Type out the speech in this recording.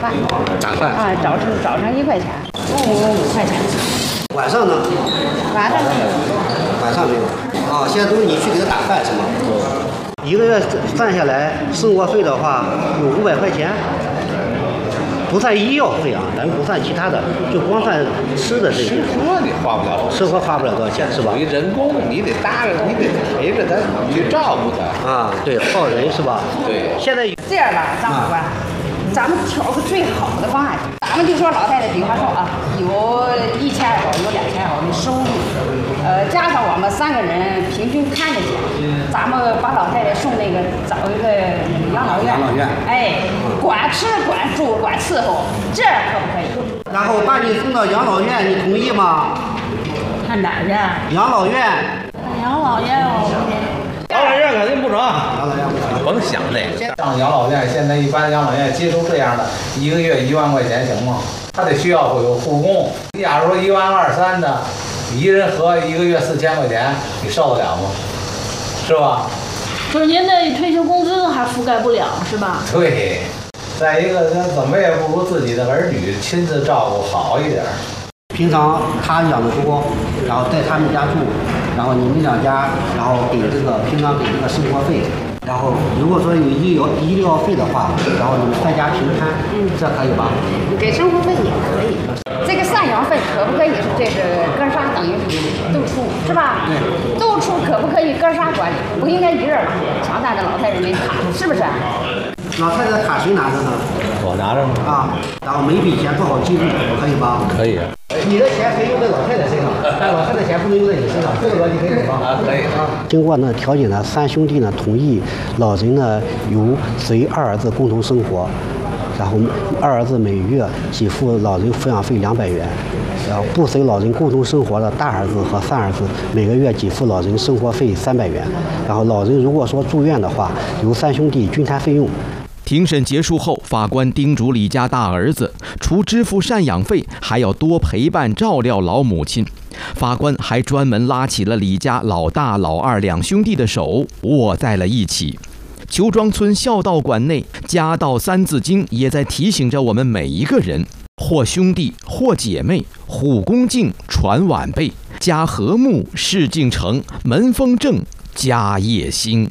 饭。 打饭啊，早上1块钱，中午5块钱。 晚上呢？ 晚上没有。 晚上没有。啊，现在都是你去给他打饭是吗？一个月算下来，生活费的话有500块钱。不算医药费啊，咱不算其他的，就光算吃的这些。 吃喝你花不了， 生活花不了多少钱是吧？ 属于人工，你得搭着，你得陪着他，你去照顾他。 啊，对，耗人是吧？ 对。 现在这样吧，张主管，咱们挑个最好的方案。咱们就说老太太，比方说啊，有1000也好，有2000也好的收入，加上我们3个人平均看着去，咱们把老太太送那个找一个养老院。 养老院。 哎，管吃管住管伺候，这可不可以？ 然后把你送到养老院，你同意吗？ 看哪儿去？ 养老院。 养老院哦。 养老院肯定不成， 养老院不成， 甭想那个。 上养老院，现在一般养老院接受这样的，1个月1万块钱行吗？他得需要有护工。你假如说1万2、3的，一人合1个月4000块钱，你受得了吗？是吧？ 可是您的退休工资还覆盖不了，是吧？ 对。再一个，那怎么也不如自己的儿女亲自照顾好一点。 平常他养的多，然后在他们家住，然后你们2家，然后给这个平常给这个生活费，然后如果说有医疗费的话，然后你们3家平摊，这可以吧？ 给生活费也可以。这个赡养费可不可以是这个哥仨等于都出是吧？ 对， 都出可不可以哥仨管理？不应该一人强大的老太太没卡，是不是？ 老太太卡谁拿着呢？ 我拿着吗？ 啊，然后每笔钱做好记录，可以吧？ 可以。 你的钱可以用在老太太身上，但老太太钱不能用在你身上，这个逻辑可以吗？ 啊，可以啊。 经过呢调解呢，3兄弟呢同意老人呢由随2儿子共同生活，然后2儿子每月给付老人抚养费200元，然后不随老人共同生活的大儿子和3儿子每个月给付老人生活费300元，然后老人如果说住院的话，由3兄弟均摊费用。 庭审结束后，法官叮嘱李家大儿子，除支付赡养费，还要多陪伴照料老母亲。法官还专门拉起了李家老大、老二2兄弟的手，握在了一起。邱庄村孝道馆内，家道3字经也在提醒着我们每一个人：或兄弟，或姐妹，虎恭敬，传晚辈，家和睦，事竟成，门风正，家业兴。